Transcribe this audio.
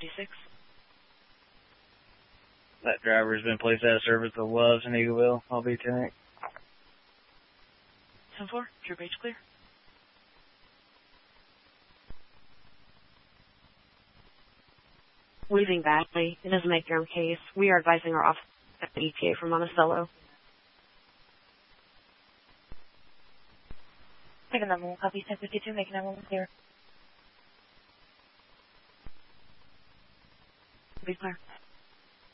56. That driver has been placed out of service with Loves in Eagleville. I'll be 10-8. 10-4, True H clear. Losing badly. It doesn't make your own case. We are advising our officer at the EPA from Monticello. Taking 911, copy 1052, making 911 clear. Be clear.